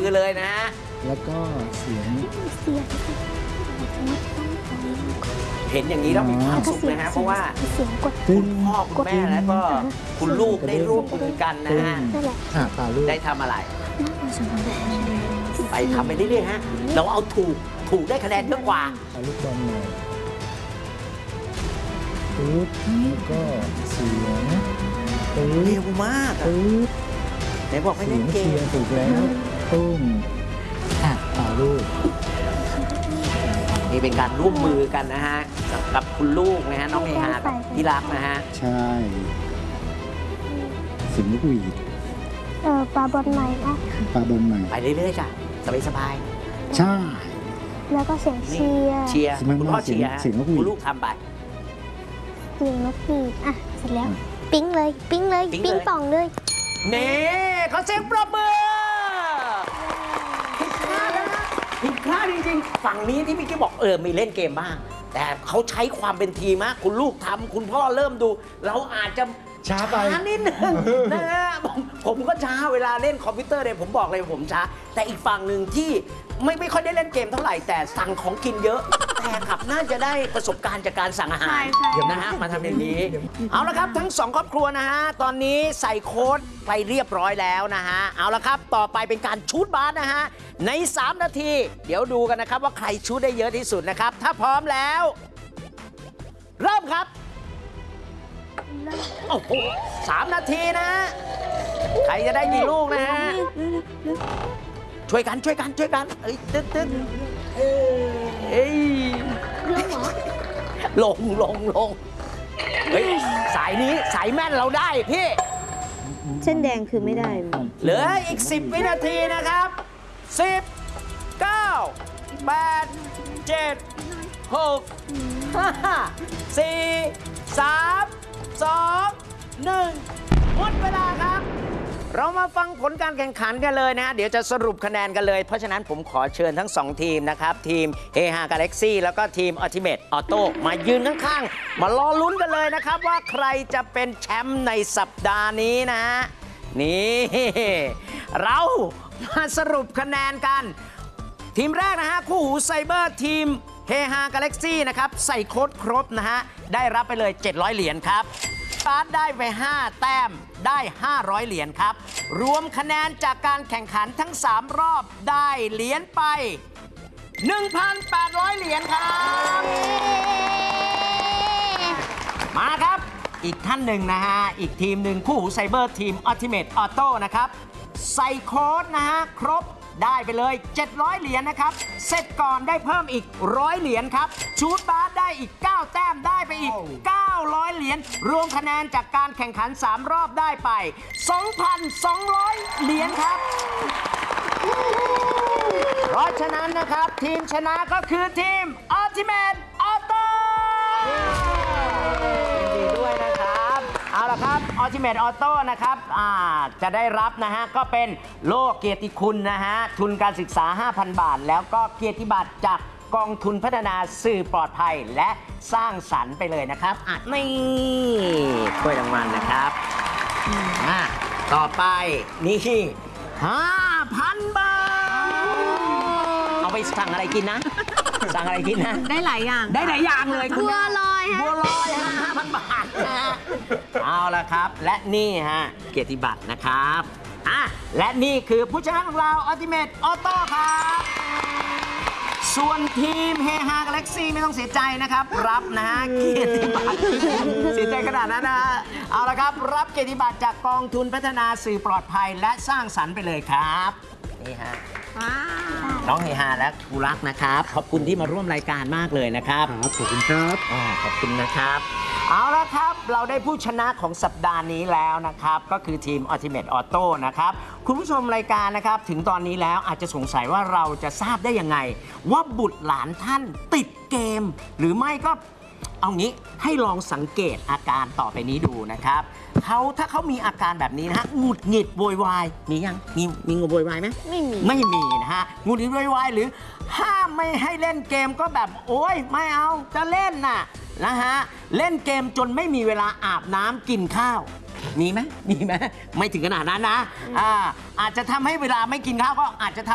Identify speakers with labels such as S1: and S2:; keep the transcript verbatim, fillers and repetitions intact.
S1: เลยนะฮะ
S2: แล้วก็เสียง
S3: เสียง
S1: เห็นอย่างนี้แล้วมีความสุขนะฮะเพราะว่าคุณพ่อคุณแม่แล้วก็คุณลูกได้ร่วมมือกันนะฮะได้ทำอะไรไปทำไปเรื่อยๆฮะเราเอาถูกถูกได้คะแนนเยอะกว่า
S2: เอาลูกบอลหน่อยปึ๊บแล้วก็เสียงปึ๊บ
S1: เร็วมาก
S2: ปึ๊บ
S1: ไหนบอกไม่เล่นเกม
S2: ถูกแล้วตุ้มอ่ะต่อลูก
S1: นี่เป็นการร่วมมือกันนะฮะกับคุณลูกนะฮะน้องเฮฮากับพี่รักนะฮะ
S2: ใช่สิงลูกหวีด
S3: เออปลาบอลใหม่นะ
S2: ปลาบอลใหม่
S1: ไปเรื่อยๆจ้ะสบาย
S2: ๆใช่
S3: แล้วก็เสียงเชียร์
S1: เชียร์คุณพ่อเชียร์คุณลูกทำไป
S3: เสียงนกหวีดอ่ะเสร็จแล้วปิ๊งเลยปิ๊งเลยปิ๊งป่องเลย
S1: นี่เขาเสียงปรบมือผิดพลาดจริงๆฝั่งนี้ที่พี่กี้บอกเออมีเล่นเกมบ้างแต่เขาใช้ความเป็นทีมมากคุณลูกทำคุณพ่อเริ่มดูเราอาจจะ
S2: ช้าไป
S1: นิดนึงนะฮะผมผมก็ช้าเวลาเล่นคอมพิวเตอร์เนี่ยผมบอกเลยผมช้าแต่อีกฝั่งหนึ่งที่ไม่ไม่ค่อยได้เล่นเกมเท่าไหร่แต่สั่งของกินเยอะแต่ขับน่าจะได้ประสบการณ์จากการสั่งอาหารนะฮะมาทำอย่างนี้เอาละครับทั้งสองครอบครัวนะฮะตอนนี้ใส่โค้ดไปเรียบร้อยแล้วนะฮะเอาละครับต่อไปเป็นการชูตบาสนะฮะในสามนาทีเดี๋ยวดูกันนะครับว่าใครชูตได้เยอะที่สุดนะครับถ้าพร้อมแล้วเริ่มครับโอ้โหสามนาทีนะใครจะได้กี่ลูกนะฮะช่วยกันช่วยกันช่วยกันเอ้ยตึ๊ดตึ๊ดเอ้ยลงลงลงเฮ้ยสายนี้สายแม่นเราได้พี่
S4: เส้นแดงคือไม่ได้
S1: เหลืออีกสิบวินาทีนะครับสิบ เก้า แปด เจ็ด หก ห้า สี่ สาม สอง หนึ่งหมดเวลาครับเรามาฟังผลการแข่งขันกันเลยนะฮะเดี๋ยวจะสรุปคะแนนกันเลยเพราะฉะนั้นผมขอเชิญทั้งสองทีมนะครับทีมเฮฮากาแล็กซี่แล้วก็ทีมอัลติเมทออโต้มายืนข้างๆมารอลุ้นกันเลยนะครับว่าใครจะเป็นแชมป์ในสัปดาห์นี้นะฮะนี่เรามาสรุปคะแนนกันทีมแรกนะฮะคู่หูไซเบอร์ทีมเฮฮากาแล็กซี่นะครับใส่โค้ดครบนะฮะได้รับไปเลยเจ็ดร้อยเหรียญครับบาสได้ไปห้าแต้มได้ห้าร้อยเหรียญครับรวมคะแนนจากการแข่งขันทั้งสามรอบได้เหรียญไป หนึ่งพันแปดร้อย เหรียญครับมาครับอีกท่านหนึ่งนะฮะอีกทีมหนึ่งคู่หูไซเบอร์ทีมอัลติเมทออโต้นะครับใส่โค้ดนะฮะครบได้ไปเลยเจ็ดร้อยเหรียญนะครับเสร็จก่อนได้เพิ่มอีกหนึ่งร้อยเหรียญครับชูตบาสได้อีกเก้าแต้มได้ไปอีกเก้าร้อยเหรียญรวมคะแนนจากการแข่งขันสามรอบได้ไป สองพันสองร้อย เหรียญครับเพราะฉะนั้นนะครับทีมชนะก็คือทีม Ultimate Auto ยินดีด้วยนะครับเอาล่ะครับ Ultimate Auto นะครับจะได้รับนะฮะก็เป็นโล่เกียรติคุณนะฮะทุนการศึกษา ห้าพัน บาทแล้วก็เกียรติบัตรจากกองทุนพัฒนาสื่อปลอดภัยและสร้างสรรค์ไปเลยนะครับอ่ะนี่ถ้วยรางวัลนะครับอ่ะต่อไปนี่ ห้าพัน บาทเอาไปสั่งอะไรกินนะสั่งอะไรกินนะ
S4: ได้หลายอย่าง
S1: ได้หลายอย่างเลย
S4: บัวลอยฮะ
S1: บัวลอยฮะ ห้าพัน บาทนะฮะเอาละครับและนี่ฮะเกียรติบัตรนะครับอ่ะและนี่คือผู้ชนะของเรา Ultimate Auto ครับส่วนทีมเฮฮากาแล็กซี่ไม่ต้องเสียใจนะครับรับนะฮะเกียรติบัตรเสียใจขนาดนั้นนะฮะเอาละครับรับเกียรติบัตรจากกองทุนพัฒนาสื่อปลอดภัยและสร้างสรรค์ไปเลยครับนี่ฮะน้องเฮฮาและครูรักนะครับขอบคุณที่มาร่วมรายการมากเลยนะครับ
S2: ขอบคุณครับ
S1: ขอบคุณนะครับเอาละครับเราได้ผู้ชนะของสัปดาห์นี้แล้วนะครับก็คือทีม Ultimate Auto นะครับคุณผู้ชมรายการนะครับถึงตอนนี้แล้วอาจจะสงสัยว่าเราจะทราบได้ยังไงว่าบุตรหลานท่านติดเกมหรือไม่ก็เอางี้ให้ลองสังเกตอาการต่อไปนี้ดูนะครับเขาถ้าเขามีอาการแบบนี้นะฮะหงุดหงิดโวยวายมียังมีมีงุดโวยวายไหม
S4: ไม่มี
S1: ไม่มีนะฮะหงุดหงิดโวยวายหรือห้ามไม่ให้เล่นเกมก็แบบโอ๊ยไม่เอาจะเล่นน่ะนะฮะเล่นเกมจนไม่มีเวลาอาบน้ำกินข้าวมีไหมมีไหมไม่ถึงขนาดนั้นนะอ่าอาจจะทำให้เวลาไม่กินข้าวก็อาจจะทำ